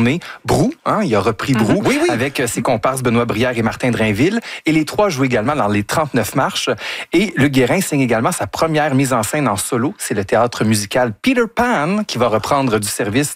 tournée Brou. Il a repris Brou avec ses comparses Benoît Brière et Martin Drainville. Et les trois jouent également dans les 39 marches. Et Le Guérin signe également sa première mise en scène en solo. C'est le théâtre musical Peter Pan qui va reprendre du service